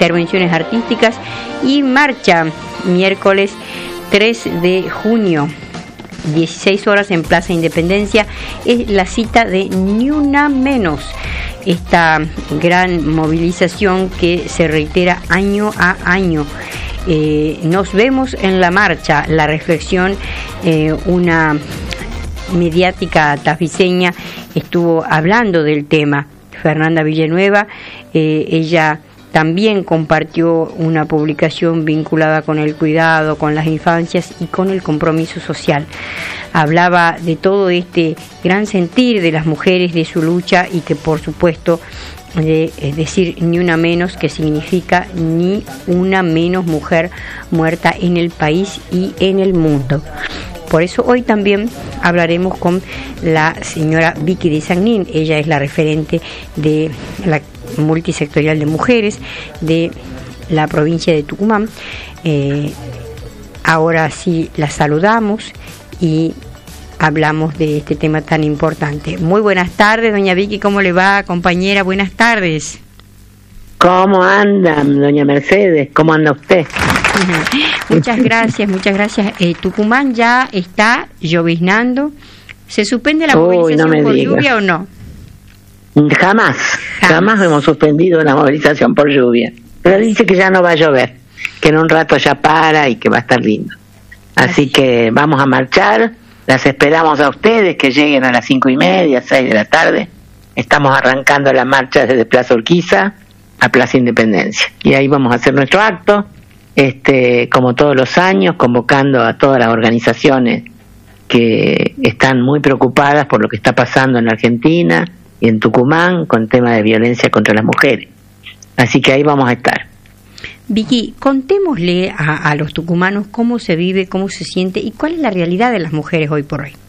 intervenciones artísticas y marcha miércoles 3 de junio, 16 horas en Plaza Independencia. Es la cita de Ni Una Menos, esta gran movilización que se reitera año a año. Nos vemos en la marcha. La reflexión, una mediática tafiseña estuvo hablando del tema. Fernanda Villanueva, ella también compartió una publicación vinculada con el cuidado, con las infancias y con el compromiso social. Hablaba de todo este gran sentir de las mujeres, de su lucha, y que por supuesto decir ni una menos, que significa ni una menos mujer muerta en el país y en el mundo. Por eso hoy también hablaremos con la señora Vicky de Sagnín. Ella es la referente de la multisectorial de mujeres de la provincia de Tucumán. Ahora sí la saludamos y hablamos de este tema tan importante. Muy buenas tardes, doña Vicky, ¿cómo le va, compañera? Buenas tardes. ¿Cómo anda, doña Mercedes? ¿Cómo anda usted? Muchas gracias, muchas gracias. Tucumán ya está lloviznando. ¿Se suspende la movilización por lluvia o no? Jamás hemos suspendido la movilización por lluvia. Pero dice que ya no va a llover, que en un rato ya para y que va a estar lindo. Así que vamos a marchar. Las esperamos a ustedes, que lleguen a las 5:30, 6 de la tarde. Estamos arrancando la marcha desde Plaza Urquiza a Plaza Independencia. Y ahí vamos a hacer nuestro acto, como todos los años, convocando a todas las organizaciones que están muy preocupadas por lo que está pasando en Argentina y en Tucumán con el tema de violencia contra las mujeres. Así que ahí vamos a estar. Vicky, contémosle a los tucumanos cómo se vive, cómo se siente y cuál es la realidad de las mujeres hoy por hoy.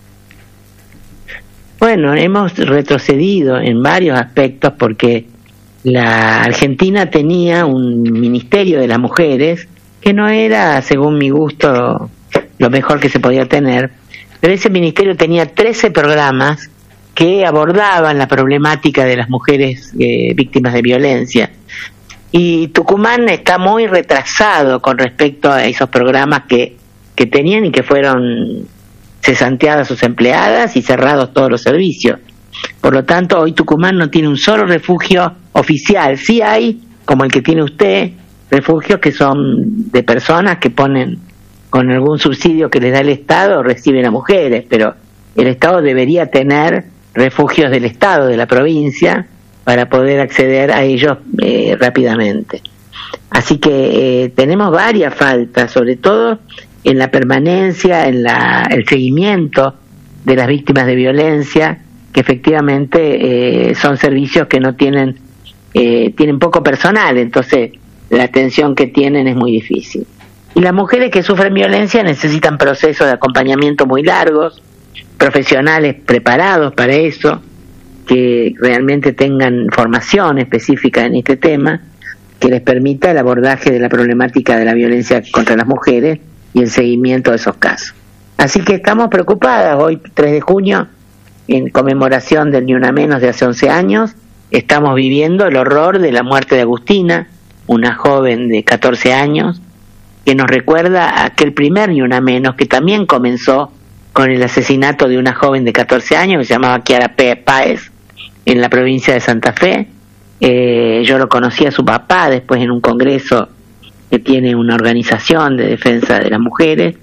Bueno, hemos retrocedido en varios aspectos porque la Argentina tenía un Ministerio de las Mujeres que no era, según mi gusto, lo mejor que se podía tener, pero ese ministerio tenía 13 programas que abordaban la problemática de las mujeres víctimas de violencia. Y Tucumán está muy retrasado con respecto a esos programas que tenían y que fueron cesanteadas sus empleadas y cerrados todos los servicios. Por lo tanto, hoy Tucumán no tiene un solo refugio oficial. Sí hay, como el que tiene usted, refugios que son de personas que ponen con algún subsidio que les da el Estado, reciben a mujeres, pero el Estado debería tener refugios del Estado, de la provincia, para poder acceder a ellos rápidamente. Así que tenemos varias faltas, sobre todo en la permanencia, en el seguimiento de las víctimas de violencia, que efectivamente son servicios que no tienen poco personal, entonces la atención que tienen es muy difícil. Y las mujeres que sufren violencia necesitan procesos de acompañamiento muy largos, profesionales preparados para eso, que realmente tengan formación específica en este tema, que les permita el abordaje de la problemática de la violencia contra las mujeres y el seguimiento de esos casos. Así que estamos preocupadas. Hoy, 3 de junio, en conmemoración del Ni Una Menos de hace 11 años, estamos viviendo el horror de la muerte de Agustina, una joven de 14 años, que nos recuerda a aquel primer Ni Una Menos, que también comenzó con el asesinato de una joven de 14 años que se llamaba Kiara Páez, en la provincia de Santa Fe. Yo lo conocí a su papá después en un congreso que tiene una organización de defensa de las mujeres,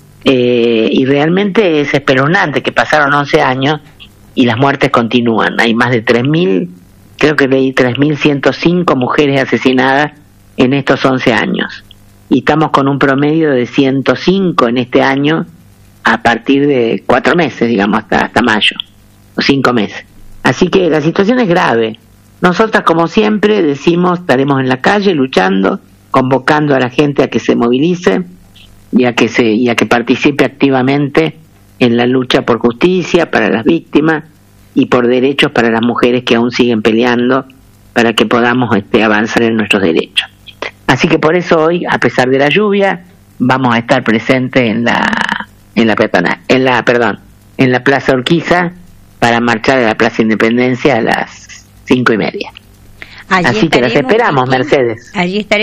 y realmente es espeluznante que pasaron 11 años y las muertes continúan. Hay más de 3.000, creo que leí 3.105 mujeres asesinadas en estos 11 años. Y estamos con un promedio de 105 en este año a partir de 4 meses, digamos, hasta mayo, o 5 meses. Así que la situación es grave. Nosotras, como siempre, decimos, estaremos en la calle luchando, convocando a la gente a que se movilice y a que participe activamente en la lucha por justicia para las víctimas y por derechos para las mujeres que aún siguen peleando para que podamos avanzar en nuestros derechos. Así que por eso hoy, a pesar de la lluvia, vamos a estar presentes en la Plaza Urquiza para marchar a la Plaza Independencia a las 5:30. Así que las esperamos, Mercedes. Allí estaremos.